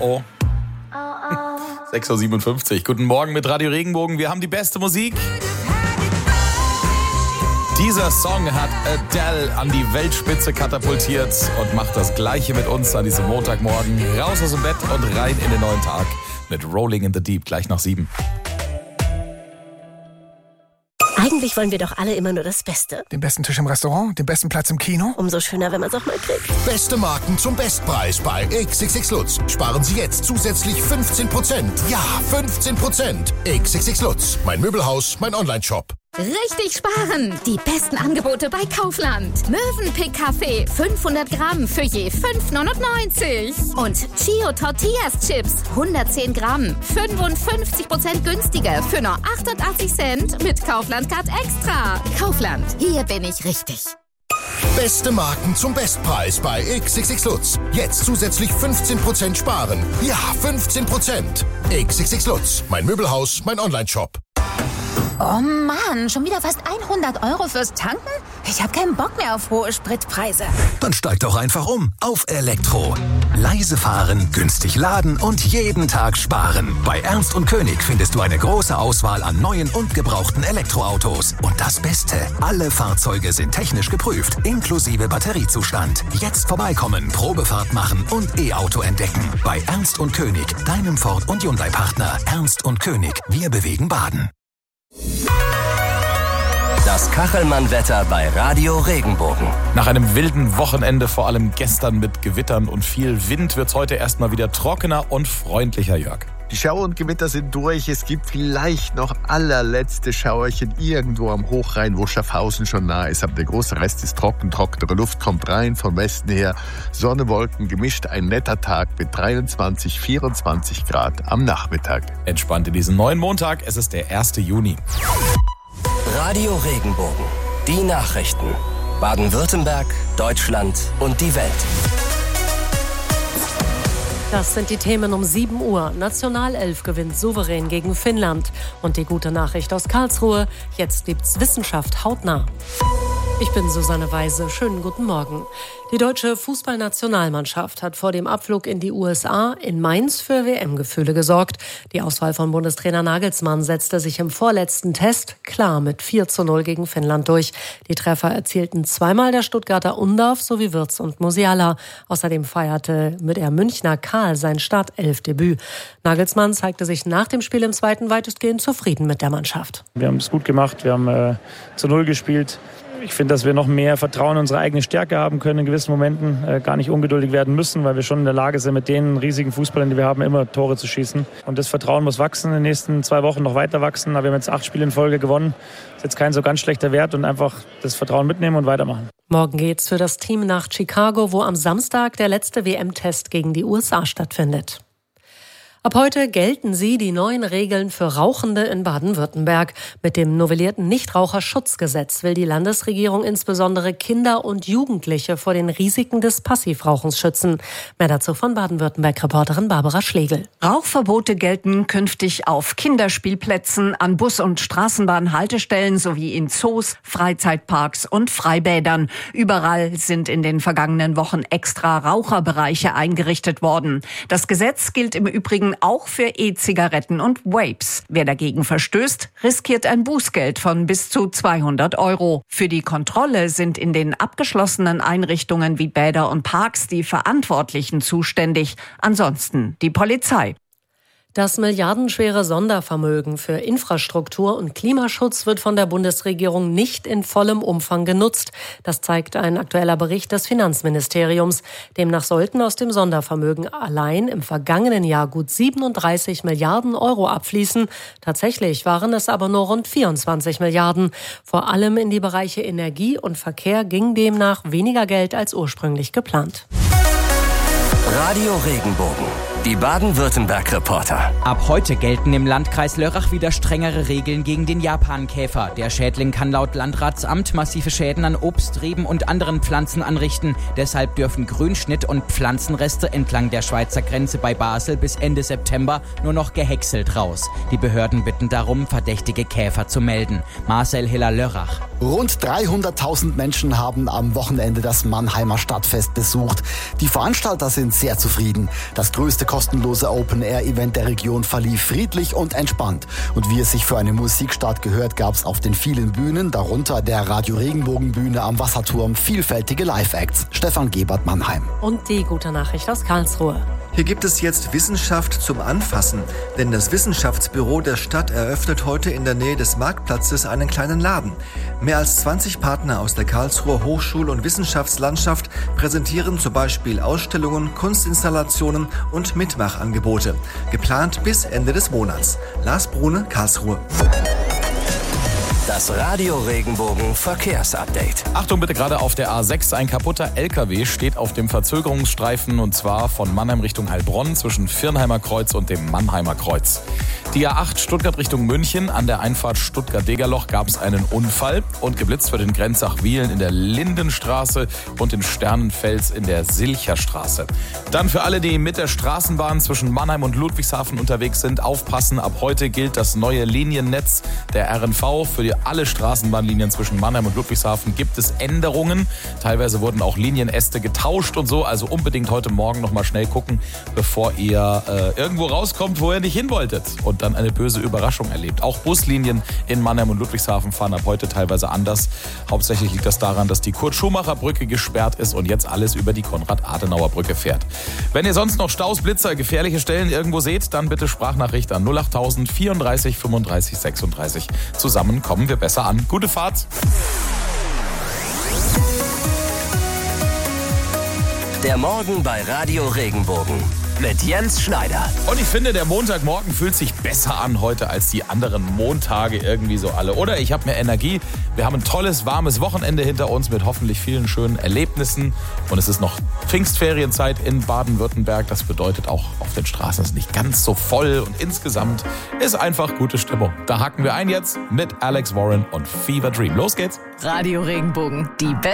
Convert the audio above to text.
Oh. 6.57 Uhr. Guten Morgen mit Radio Regenbogen. Wir haben die beste Musik. Dieser Song hat Adele an die Weltspitze katapultiert und macht das Gleiche mit uns an diesem Montagmorgen. Raus aus dem Bett und rein in den neuen Tag mit Rolling in the Deep, gleich nach 7. Eigentlich wollen wir doch alle immer nur das Beste. Den besten Tisch im Restaurant, den besten Platz im Kino. Umso schöner, wenn man es auch mal kriegt. Beste Marken zum Bestpreis bei XXX Lutz. Sparen Sie jetzt zusätzlich 15%. Ja, 15%. XXX Lutz. Mein Möbelhaus, mein Onlineshop. Richtig sparen! Die besten Angebote bei Kaufland. Mövenpick Kaffee 500 Gramm für je 5,99. Und Chio Tortillas Chips 110 Gramm 55% günstiger für nur 88 Cent mit Kaufland Card Extra. Kaufland, hier bin ich richtig. Beste Marken zum Bestpreis bei XXX Lutz. Jetzt zusätzlich 15% sparen. Ja, 15%. XXX Lutz. Mein Möbelhaus, mein Onlineshop. Oh Mann, schon wieder fast 100 € fürs Tanken? Ich habe keinen Bock mehr auf hohe Spritpreise. Dann steig doch einfach um auf Elektro. Leise fahren, günstig laden und jeden Tag sparen. Bei Ernst & König findest du eine große Auswahl an neuen und gebrauchten Elektroautos. Und das Beste, alle Fahrzeuge sind technisch geprüft, inklusive Batteriezustand. Jetzt vorbeikommen, Probefahrt machen und E-Auto entdecken. Bei Ernst & König, deinem Ford- und Hyundai-Partner. Ernst & König, wir bewegen Baden. Das Kachelmann-Wetter bei Radio Regenbogen. Nach einem wilden Wochenende, vor allem gestern mit Gewittern und viel Wind, wird es heute erstmal wieder trockener und freundlicher, Jörg. Die Schauer und Gewitter sind durch. Es gibt vielleicht noch allerletzte Schauerchen irgendwo am Hochrhein, wo Schaffhausen schon nah ist. Aber der große Rest ist trocken. Trockene Luft kommt rein vom Westen her. Sonne, Wolken gemischt. Ein netter Tag mit 23, 24 Grad am Nachmittag. Entspannt in diesen neuen Montag. Es ist der 1. Juni. Radio Regenbogen. Die Nachrichten. Baden-Württemberg, Deutschland und die Welt. Das sind die Themen um 7 Uhr. Nationalelf gewinnt souverän gegen Finnland. Und die gute Nachricht aus Karlsruhe, jetzt gibt's Wissenschaft hautnah. Ich bin Susanne Weise. Schönen guten Morgen. Die deutsche Fußballnationalmannschaft hat vor dem Abflug in die USA in Mainz für WM-Gefühle gesorgt. Die Auswahl von Bundestrainer Nagelsmann setzte sich im vorletzten Test klar mit 4:0 gegen Finnland durch. Die Treffer erzielten zweimal der Stuttgarter Undorf sowie Wirtz und Musiala. Außerdem feierte mit der Münchner Karl sein Startelfdebüt. Nagelsmann zeigte sich nach dem Spiel im zweiten weitestgehend zufrieden mit der Mannschaft. Wir haben es gut gemacht, wir haben zu 0 gespielt. Ich finde, dass wir noch mehr Vertrauen in unsere eigene Stärke haben können in gewissen Momenten, gar nicht ungeduldig werden müssen, weil wir schon in der Lage sind, mit den riesigen Fußballern, die wir haben, immer Tore zu schießen. Und das Vertrauen muss wachsen, in den nächsten 2 Wochen noch weiter wachsen. Aber wir haben jetzt 8 Spiele in Folge gewonnen. Das ist jetzt kein so ganz schlechter Wert und einfach das Vertrauen mitnehmen und weitermachen. Morgen geht's für das Team nach Chicago, wo am Samstag der letzte WM-Test gegen die USA stattfindet. Ab heute gelten die neuen Regeln für Rauchende in Baden-Württemberg. Mit dem novellierten Nichtraucherschutzgesetz will die Landesregierung insbesondere Kinder und Jugendliche vor den Risiken des Passivrauchens schützen. Mehr dazu von Baden-Württemberg-Reporterin Barbara Schlegel. Rauchverbote gelten künftig auf Kinderspielplätzen, an Bus- und Straßenbahnhaltestellen sowie in Zoos, Freizeitparks und Freibädern. Überall sind in den vergangenen Wochen extra Raucherbereiche eingerichtet worden. Das Gesetz gilt im Übrigen auch für E-Zigaretten und Vapes. Wer dagegen verstößt, riskiert ein Bußgeld von bis zu 200 €. Für die Kontrolle sind in den abgeschlossenen Einrichtungen wie Bäder und Parks die Verantwortlichen zuständig, ansonsten die Polizei. Das milliardenschwere Sondervermögen für Infrastruktur und Klimaschutz wird von der Bundesregierung nicht in vollem Umfang genutzt. Das zeigt ein aktueller Bericht des Finanzministeriums. Demnach sollten aus dem Sondervermögen allein im vergangenen Jahr gut 37 Milliarden € abfließen. Tatsächlich waren es aber nur rund 24 Milliarden. Vor allem in die Bereiche Energie und Verkehr ging demnach weniger Geld als ursprünglich geplant. Radio Regenbogen. Die Baden-Württemberg-Reporter. Ab heute gelten im Landkreis Lörrach wieder strengere Regeln gegen den Japankäfer. Der Schädling kann laut Landratsamt massive Schäden an Obst, Reben und anderen Pflanzen anrichten. Deshalb dürfen Grünschnitt und Pflanzenreste entlang der Schweizer Grenze bei Basel bis Ende September nur noch gehäckselt raus. Die Behörden bitten darum, verdächtige Käfer zu melden. Marcel Hiller-Lörrach. Rund 300.000 Menschen haben am Wochenende das Mannheimer Stadtfest besucht. Die Veranstalter sind waren sehr zufrieden. Das größte kostenlose Open-Air-Event der Region verlief friedlich und entspannt. Und wie es sich für eine Musikstadt gehört, gab es auf den vielen Bühnen, darunter der Radio Regenbogen-Bühne am Wasserturm, vielfältige Live-Acts. Stefan Gebert, Mannheim. Und die gute Nachricht aus Karlsruhe. Hier gibt es jetzt Wissenschaft zum Anfassen, denn das Wissenschaftsbüro der Stadt eröffnet heute in der Nähe des Marktplatzes einen kleinen Laden. Mehr als 20 Partner aus der Karlsruher Hochschul- und Wissenschaftslandschaft präsentieren zum Beispiel Ausstellungen, Kunstinstallationen und Mitmachangebote. Geplant bis Ende des Monats. Lars Brune, Karlsruhe. Das Radio Regenbogen Verkehrsupdate. Achtung bitte, gerade auf der A6 ein kaputter LKW steht auf dem Verzögerungsstreifen und zwar von Mannheim Richtung Heilbronn zwischen Viernheimer Kreuz und dem Mannheimer Kreuz. Die A8 Stuttgart Richtung München, an der Einfahrt Stuttgart-Degerloch gab es einen Unfall und geblitzt wird in Grenzach-Wiehlen in der Lindenstraße und in Sternenfels in der Silcherstraße. Dann für alle, die mit der Straßenbahn zwischen Mannheim und Ludwigshafen unterwegs sind, aufpassen, ab heute gilt das neue Liniennetz der RNV. Für alle Straßenbahnlinien zwischen Mannheim und Ludwigshafen gibt es Änderungen. Teilweise wurden auch Linienäste getauscht und so, also unbedingt heute Morgen noch mal schnell gucken, bevor ihr irgendwo rauskommt, wo ihr nicht hin wolltet und dann eine böse Überraschung erlebt. Auch Buslinien in Mannheim und Ludwigshafen fahren ab heute teilweise anders. Hauptsächlich liegt das daran, dass die Kurt-Schumacher-Brücke gesperrt ist und jetzt alles über die Konrad-Adenauer-Brücke fährt. Wenn ihr sonst noch Staus, Blitzer, gefährliche Stellen irgendwo seht, dann bitte Sprachnachricht an 08000 34 35 36. Zusammen kommen wir besser an. Gute Fahrt! Der Morgen bei Radio Regenbogen mit Jens Schneider. Und ich finde, der Montagmorgen fühlt sich besser an heute als die anderen Montage irgendwie so alle. Oder ich habe mehr Energie. Wir haben ein tolles, warmes Wochenende hinter uns mit hoffentlich vielen schönen Erlebnissen. Und es ist noch Pfingstferienzeit in Baden-Württemberg. Das bedeutet auch, auf den Straßen ist nicht ganz so voll. Und insgesamt ist einfach gute Stimmung. Da haken wir ein jetzt mit Alex Warren und Fever Dream. Los geht's. Radio Regenbogen, die